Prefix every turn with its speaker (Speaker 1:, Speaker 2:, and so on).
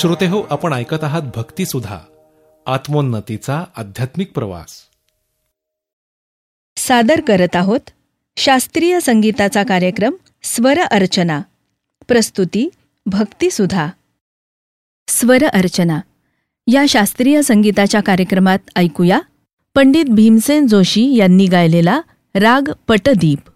Speaker 1: श्रोतेहो, आपण ऐकत आहात भक्तिसुधा, आत्मोन्नतीचा आध्यात्मिक प्रवास.
Speaker 2: सादर करत आहोत शास्त्रीय संगीताचा कार्यक्रम स्वर अर्चना. प्रस्तुती भक्तिसुधा. स्वर अर्चना या शास्त्रीय संगीताच्या कार्यक्रमात ऐकूया पंडित भीमसेन जोशी यांनी गायलेला राग पटदीप.